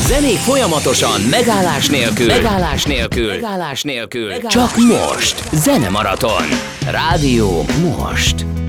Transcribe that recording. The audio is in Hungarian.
Zenék folyamatosan, megállás nélkül. Csak most. Zenemaraton. Rádió most.